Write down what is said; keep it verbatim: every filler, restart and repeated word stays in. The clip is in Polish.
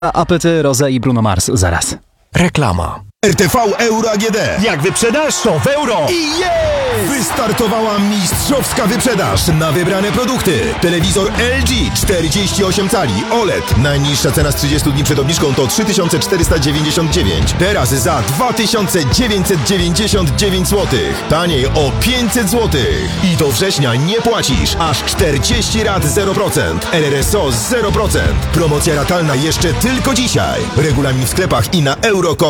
A P T, Rose i Bruno Mars zaraz. Reklama. R T V Euro A G D. Jak wyprzedasz, to w euro! I jest! Wystartowała mistrzowska wyprzedaż na wybrane produkty. Telewizor L G czterdzieści osiem cali O L E D. Najniższa cena z trzydziestu dni przed obniżką to trzy tysiące czterysta dziewięćdziesiąt dziewięć. Teraz za dwa tysiące dziewięćset dziewięćdziesiąt dziewięć złotych. Taniej o pięćset złotych. I do września nie płacisz. Aż czterdzieści rat zero procent. R R S O zero procent. Promocja ratalna jeszcze tylko dzisiaj. Regulamin w sklepach i na euro kropka com.